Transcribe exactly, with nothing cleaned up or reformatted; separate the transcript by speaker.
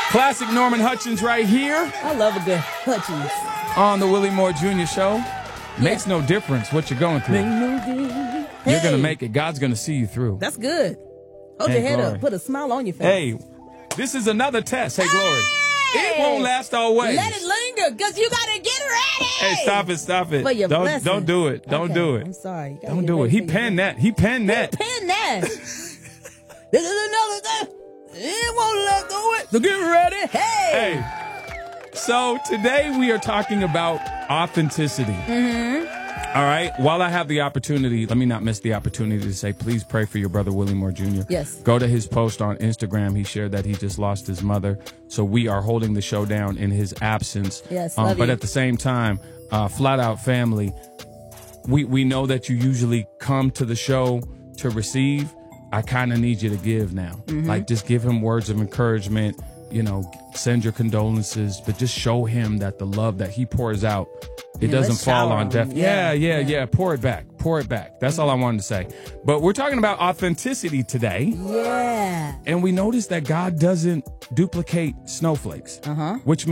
Speaker 1: Classic Norman Hutchins right here
Speaker 2: I love a good Hutchins.
Speaker 1: on the Willie Moore Junior Show. Makes no difference what you're going through.
Speaker 2: Hey,
Speaker 1: You're going to make it. God's going to see you through.
Speaker 2: That's good. Hold
Speaker 1: Hey,
Speaker 2: your head
Speaker 1: glory.
Speaker 2: up. Put a smile on your face.
Speaker 1: Hey, this is another test. Hey, Glory. It won't last always.
Speaker 2: Let it linger, because you got to get ready.
Speaker 1: Hey, stop it, stop it.
Speaker 2: For your
Speaker 1: don't,
Speaker 2: blessing.
Speaker 1: don't do it. Don't
Speaker 2: Okay,
Speaker 1: do it.
Speaker 2: I'm sorry. You gotta
Speaker 1: Don't
Speaker 2: get
Speaker 1: do it.
Speaker 2: ready
Speaker 1: He
Speaker 2: for your
Speaker 1: penned that. He penned that.
Speaker 2: Pen that. This is another thing. It won't let go it. So get ready. Hey.
Speaker 1: Hey, so today we are talking about authenticity.
Speaker 2: Mm-hmm.
Speaker 1: All right. While I have the opportunity, let me not miss the opportunity to say, please pray for your brother, Willie Moore Junior
Speaker 2: Yes.
Speaker 1: Go to his post on Instagram. He shared that he just lost his mother. So we are holding the show down in his absence.
Speaker 2: Yes,
Speaker 1: Um,
Speaker 2: love
Speaker 1: but
Speaker 2: you.
Speaker 1: at the same time, uh, Flat Out Family, we, we know that you usually come to the show to receive. I kind of need you to give now.
Speaker 2: Mm-hmm.
Speaker 1: Like, just give him words of encouragement, you know, send your condolences, but just show him that the love that he pours out, it
Speaker 2: Yeah,
Speaker 1: doesn't
Speaker 2: let's
Speaker 1: fall
Speaker 2: shower
Speaker 1: on
Speaker 2: him.
Speaker 1: deaf. Yeah,
Speaker 2: Yeah,
Speaker 1: yeah, yeah,
Speaker 2: yeah.
Speaker 1: Pour it back. Pour it back. That's all I wanted to say. But we're talking about authenticity today.
Speaker 2: Yeah.
Speaker 1: And we noticed that God doesn't duplicate snowflakes,
Speaker 2: Uh-huh.
Speaker 1: which